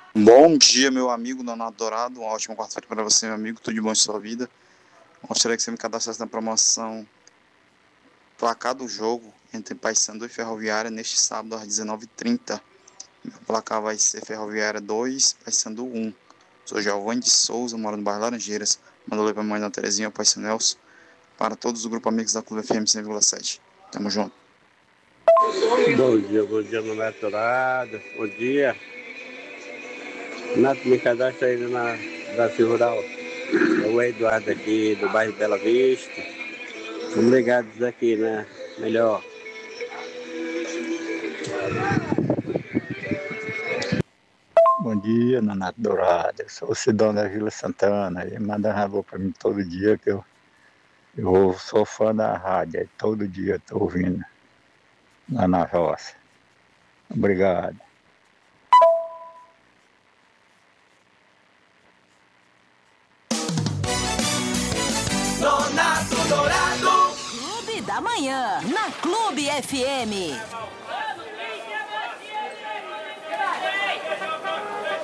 Bom dia, meu amigo Nonato Dourado. Uma ótima quarta-feira para você, meu amigo. Tudo de bom em sua vida. Gostaria que você me cadastrasse na promoção Placar do Jogo entre Paysandu e Ferroviária neste sábado às 19h30. Meu placar vai ser Ferroviária 2, Paysandu 1. Sou Giovanni de Souza, moro no bairro Laranjeiras. Mandou ler para a mãe da Terezinha, o Pai Nelson. Para todos os grupos amigos da Clube FM 100,7. Tamo junto. Bom dia, meu Neto Dourado. Bom dia. Nato, me cadastra aí da Rural. É o Eduardo aqui do bairro Bela Vista. Vamos ligados aqui, né? Melhor. Bom dia, Nonato Dourado. Eu sou o Sidão da Vila Santana. Ele manda um alô para mim todo dia, que eu sou fã da rádio. Todo dia estou ouvindo lá na roça. Obrigado. Nonato Dourado. Clube da Manhã, na Clube FM.